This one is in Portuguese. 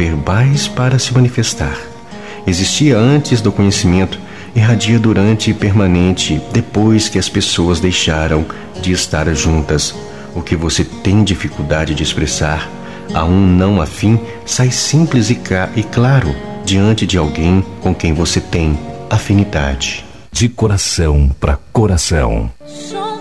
verbais para se manifestar. Existia antes do conhecimento, irradia durante e permanente depois que as pessoas deixaram de estar juntas. O que você tem dificuldade de expressar a um não afim sai simples e claro diante de alguém com quem você tem afinidade. De coração para coração.